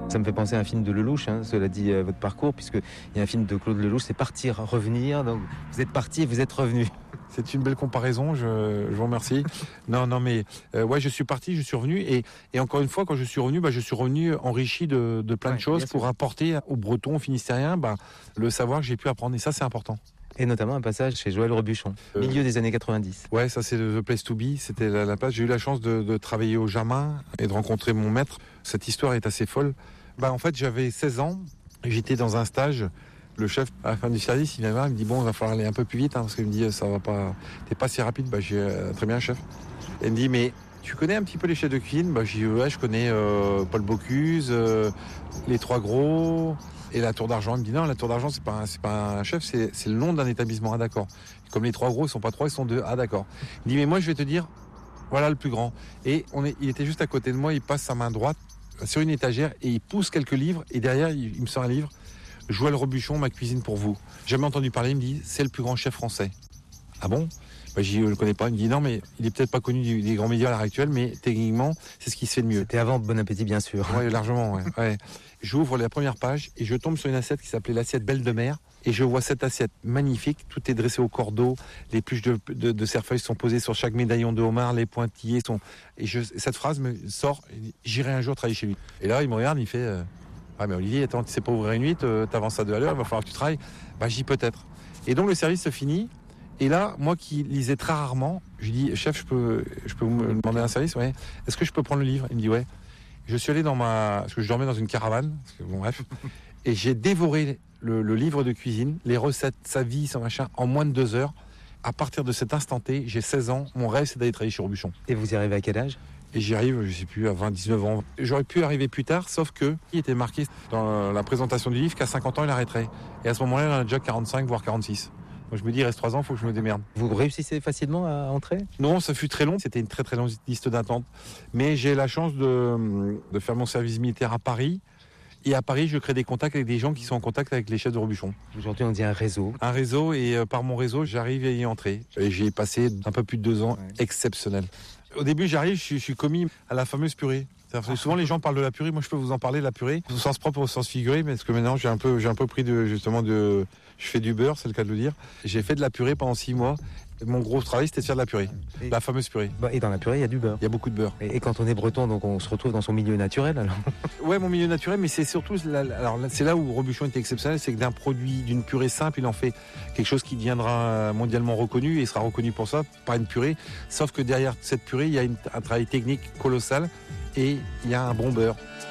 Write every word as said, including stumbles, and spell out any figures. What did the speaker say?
Ça me fait penser à un film de Lelouch, hein, cela dit euh, votre parcours, puisqu'il y a un film de Claude Lelouch, c'est Partir, revenir. Donc vous êtes parti et vous êtes revenu. C'est une belle comparaison, je, je vous remercie. Non, non, mais euh, ouais, je suis parti, je suis revenu. Et, et encore une fois, quand je suis revenu, bah, je suis revenu enrichi de, de plein ouais, de choses pour apporter aux Bretons, aux Finistériens, bah, le savoir que j'ai pu apprendre. Et ça, c'est important. Et notamment un passage chez Joël Robuchon, euh, milieu des années quatre-vingt-dix. Ouais, ça c'est The Place to Be, c'était la, la place. J'ai eu la chance de, de travailler au Jamin et de rencontrer mon maître. Cette histoire est assez folle. Bah, en fait, j'avais seize ans et j'étais dans un stage. Le chef, à la fin du service, il vient voir, il me dit bon, il va falloir aller un peu plus vite, hein, parce qu'il me dit ça va pas, t'es pas si rapide. Bah, j'ai euh, très bien, chef. Et il me dit mais tu connais un petit peu les chefs de cuisine? Bah, j'ai dit ouais, je connais euh, Paul Bocuse, euh, les Trois Gros et la Tour d'Argent. Il me dit non, la Tour d'Argent c'est pas un, c'est pas un chef, c'est, c'est le nom d'un établissement. Ah d'accord. Comme les Trois Gros, ils sont pas trois, ils sont deux. Ah d'accord. Il me dit mais moi je vais te dire, voilà le plus grand. Et on est, il était juste à côté de moi, il passe sa main droite sur une étagère et il pousse quelques livres et derrière il, il me sort un livre. Joël Robuchon, Ma cuisine pour vous. Jamais entendu parler, il me dit, c'est le plus grand chef français. Ah bon? Bah, je ne le connais pas. Il me dit, non, mais il est peut-être pas connu du, des grands médias à l'heure actuelle, mais techniquement, c'est ce qui se fait de mieux. C'était avant Bon Appétit, bien sûr. Oui, largement, ouais. ouais. J'ouvre la première page et je tombe sur une assiette qui s'appelait l'assiette Belle de Mer. Et je vois cette assiette magnifique, tout est dressé au cordeau, les pluches de, de, de cerfeuil sont posées sur chaque médaillon de homard, les pointillés sont... Et je, cette phrase me sort, j'irai un jour travailler chez lui. Et là, il me regarde, il fait... Euh, ah mais Olivier, attends, tu sais pas ouvrir une huit, euh, t'avances à deux à l'heure, il va falloir que tu travailles. Bah j'y peut-être. Et donc le service se finit. Et là, moi qui lisais très rarement, je lui dis, chef, je peux, je peux vous demander un service, ouais. Est-ce que je peux prendre le livre? Il me dit ouais. Je suis allé dans ma, parce que je dormais dans une caravane, parce que, bon bref, et j'ai dévoré le, le livre de cuisine, les recettes, sa vie, son machin, en moins de deux heures. À partir de cet instant T, j'ai seize ans. Mon rêve, c'est d'aller travailler chez Robuchon. Et vous y arrivez à quel âge? Et j'y arrive, je sais plus, à vingt, dix-neuf ans. J'aurais pu arriver plus tard, sauf que il était marqué dans la présentation du livre qu'à cinquante ans, il arrêterait. Et à ce moment-là, il en a déjà quarante-cinq, voire quarante-six. Donc je me dis, il reste trois ans, il faut que je me démerde. Vous réussissez facilement à entrer? Non, ça fut très long. C'était une très très longue liste d'attente. Mais j'ai la chance de, de faire mon service militaire à Paris. Et à Paris, je crée des contacts avec des gens qui sont en contact avec les chefs de Robuchon. Aujourd'hui, on dit un réseau. Un réseau, et euh, par mon réseau, j'arrive à y entrer. Et j'ai passé un peu plus de deux ans ouais. exceptionnels. Au début, j'arrive, je suis, je suis commis à la fameuse purée. C'est-à-dire, souvent, les gens parlent de la purée. Moi, je peux vous en parler de la purée, au sens propre, au sens figuré, mais parce que maintenant, j'ai un peu, j'ai un peu pris de, justement, de, je fais du beurre, c'est le cas de le dire. J'ai fait de la purée pendant six mois. Mon gros travail, c'était de faire de la purée, et la fameuse purée. Bah, et dans la purée, il y a du beurre. Il y a beaucoup de beurre. Et, et quand on est breton, donc on se retrouve dans son milieu naturel, alors. Ouais, mon milieu naturel, mais c'est surtout, la, alors c'est là où Robuchon était exceptionnel, c'est que d'un produit, d'une purée simple, il en fait quelque chose qui deviendra mondialement reconnu et il sera reconnu pour ça, par une purée. Sauf que derrière cette purée, il y a une, un travail technique colossal et il y a un bon beurre.